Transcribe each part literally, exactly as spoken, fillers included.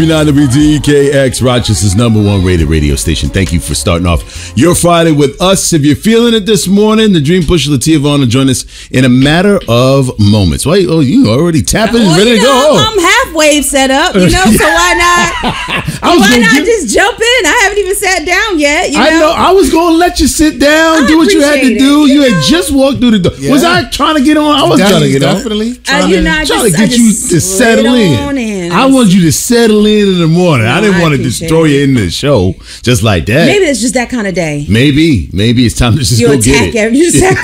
W D K X, Rochester's number one rated radio station. Thank you for starting off your Friday with us. If you're feeling it this morning, the Dream Pusher Latia Vaughn will join us in a matter of moments. Wait, oh, you already tapping, well, ready you to know, go home. I'm halfway set up, you know, so why not? why not get, just jump in? I haven't even sat down yet. You know? I know. I was going to let you sit down, I do what you had to do. It, you, you know? had just walked through the door. Yeah. Was I trying to get on? I was trying to get on. Definitely. Trying, uh, you know, to, just, trying to get you to settle in. in. I wanted you to settle in in the morning. No, I didn't I want to destroy it. you in the show just like that. Maybe it's just that kind of day. Maybe. Maybe it's time to just you go attack get it. You attack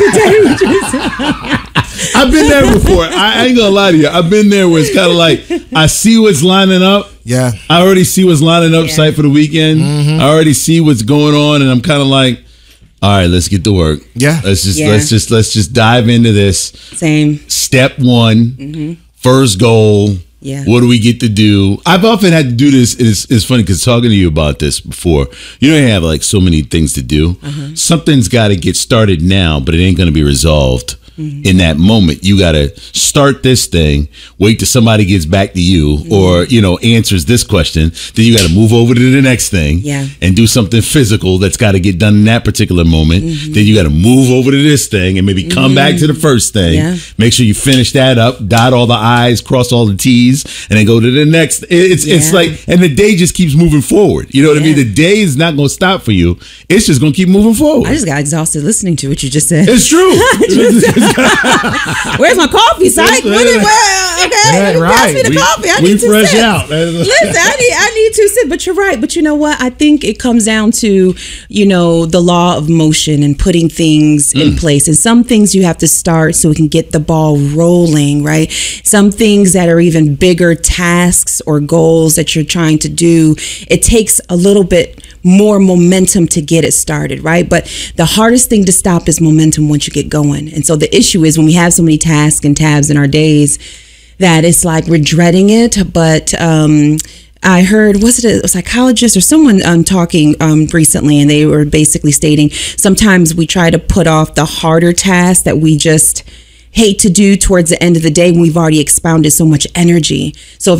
the day. I've been there before. I, I ain't gonna lie to you. I've been there where it's kind of like I see what's lining up. Yeah. I already see what's lining up yeah. site for the weekend. Mm-hmm. I already see what's going on, and I'm kind of like, all right, let's get to work. Yeah. Let's just yeah. let's just let's just dive into this. Same. Step one, mm-hmm. first goal. Yeah. What do we get to do? I've often had to do this. It's, it's funny because talking to you about this before, you don't have like so many things to do. Uh-huh. Something's got to get started now, but it ain't going to be resolved mm-hmm. in that moment. You got to start this thing, wait till somebody gets back to you mm-hmm. or, you know, answers this question. Then you got to move over to the next thing yeah. and do something physical that's got to get done in that particular moment. Mm-hmm. Then you got to move over to this thing and maybe mm-hmm. come back to the first thing. Yeah. Make sure you finish that up, dot all the I's, cross all the T's. And then go to the next. It's yeah. it's like, and the day just keeps moving forward. You know what yeah. I mean? The day is not going to stop for you. It's just going to keep moving forward. I just got exhausted listening to what you just said. It's true. Where's my coffee, Psych? Where, where, okay, yeah, right. pass me the we, coffee. I we need to fresh sip. out. Listen, I need I need to sip. But you're right. But you know what? I think it comes down to, you know, the law of motion and putting things mm. in place. And some things you have to start so we can get the ball rolling, right? Some things that are even bigger tasks or goals that you're trying to do, it takes a little bit more momentum to get it started, right? But the hardest thing to stop is momentum once you get going. And so the issue is when we have so many tasks and tabs in our days that it's like we're dreading it. But um I heard, was it a psychologist or someone um, talking um, recently, and they were basically stating sometimes we try to put off the harder tasks that we just hate to do towards the end of the day when we've already expounded so much energy. So if